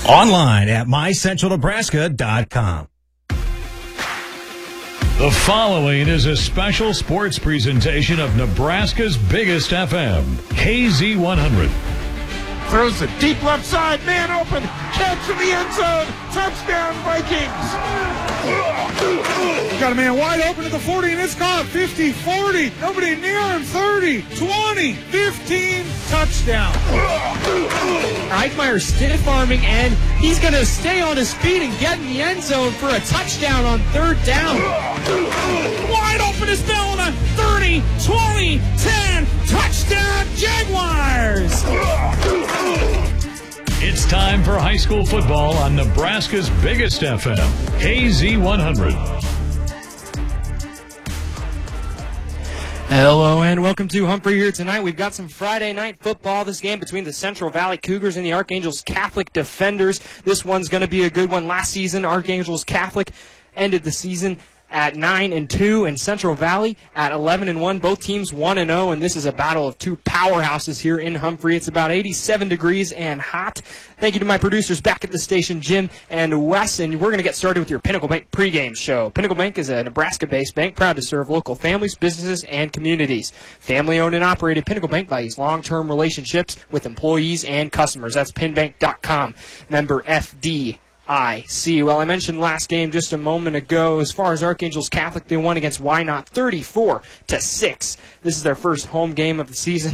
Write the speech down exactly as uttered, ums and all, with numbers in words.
Online at my central nebraska dot com. The following is a special sports presentation of Nebraska's biggest F M, K Z one hundred. Throws it deep left side, man open, catch in the end zone, touchdown Vikings. Got a man wide open at the forty, and it's caught. fifty, forty, nobody near him. thirty, twenty, fifteen, touchdown. Eichmeyer stiff arming, and he's going to stay on his feet and get in the end zone for a touchdown on third down. Wide open is Bellina. thirty, twenty, ten, touchdown Jaguars. It's time for high school football on Nebraska's biggest F M, K Z one hundred. Hello and welcome to Humphrey here tonight. We've got some Friday night football. This game between the Central Valley Cougars and the Archangels Catholic Defenders. This one's going to be a good one. Last season, Archangels Catholic ended the season at nine and two, and Central Valley at eleven and one. Both teams one and oh, and this is a battle of two powerhouses here in Humphrey. It's about eighty-seven degrees and hot. Thank you to my producers back at the station, Jim and Wes, and we're going to get started with your Pinnacle Bank pregame show. Pinnacle Bank is a Nebraska-based bank proud to serve local families, businesses, and communities. Family-owned and operated, Pinnacle Bank values long-term relationships with employees and customers. That's pinbank dot com. Member F D I C. Well, I mentioned last game just a moment ago. As far as Archangels Catholic, they won against Wynot thirty-four to six. This is their first home game of the season.